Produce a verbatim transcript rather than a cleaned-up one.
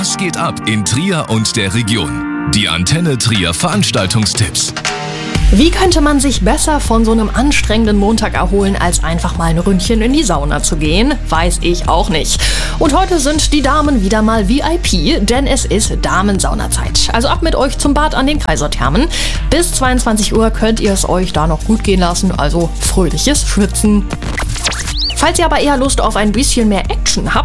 Was geht ab in Trier und der Region? Die Antenne Trier Veranstaltungstipps. Wie könnte man sich besser von so einem anstrengenden Montag erholen, als einfach mal ein Ründchen in die Sauna zu gehen? Weiß ich auch nicht. Und heute sind die Damen wieder mal V I P, denn es ist Damensaunazeit. Also ab mit euch zum Bad an den Kaiserthermen. Bis zweiundzwanzig Uhr könnt ihr es euch da noch gut gehen lassen, also fröhliches Schwitzen. Falls ihr aber eher Lust auf ein bisschen mehr Action habt,